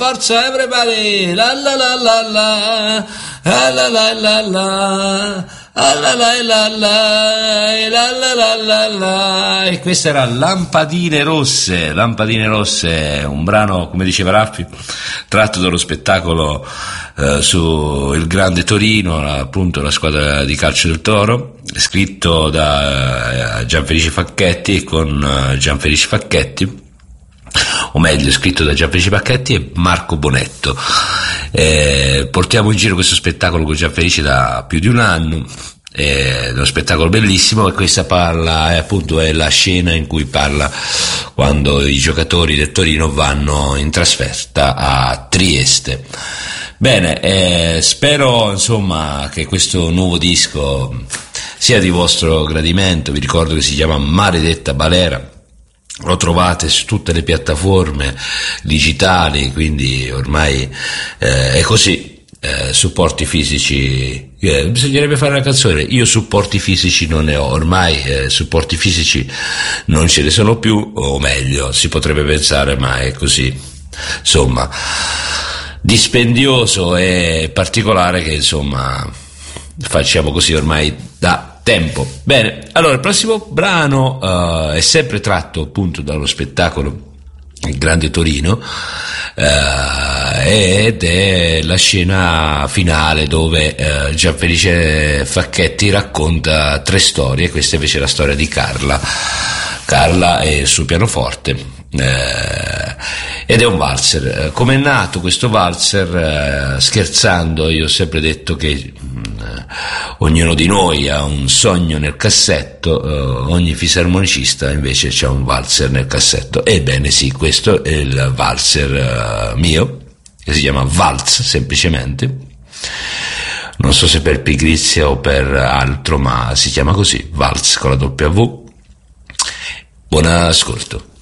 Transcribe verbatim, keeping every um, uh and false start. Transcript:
Forza everybody, la la la la la, la la la la la, la la la la la, la la la la la. E questa era Lampadine Rosse, Lampadine Rosse, un brano, come diceva Raffi, tratto dallo spettacolo eh, su Il Grande Torino, appunto la squadra di calcio del Toro, scritto da eh, Gianfelice Facchetti con eh, Gianfelice Facchetti, o meglio scritto da Gianfelice Facchetti e Marco Bonetto. Eh, portiamo in giro questo spettacolo con Gianfelice da più di un anno, è uno spettacolo bellissimo, e questa parla è appunto è la scena in cui parla quando i giocatori del Torino vanno in trasferta a Trieste. Bene, eh, spero insomma che questo nuovo disco sia di vostro gradimento. Vi ricordo che si chiama Maledetta Balera. Lo trovate su tutte le piattaforme digitali, quindi ormai eh, è così, eh, supporti fisici, eh, bisognerebbe fare una canzone, io supporti fisici non ne ho, ormai eh, supporti fisici non ce ne sono più, o meglio, si potrebbe pensare, ma è così, insomma, dispendioso e particolare che insomma facciamo così ormai da tempo. Bene, allora il prossimo brano uh, è sempre tratto appunto dallo spettacolo Il Grande Torino, uh, ed è la scena finale dove uh, Gianfelice Facchetti racconta tre storie. Questa invece è la storia di Carla Carla e il suo pianoforte, eh, ed è un valzer. Come è nato questo valzer? Eh, scherzando, io ho sempre detto che eh, ognuno di noi ha un sogno nel cassetto, eh, ogni fisarmonicista invece c'ha un valzer nel cassetto. Ebbene sì, questo è il valzer eh, mio, che si chiama Valz semplicemente, non so se per pigrizia o per altro, ma si chiama così, Valz con la W. Buon ascolto.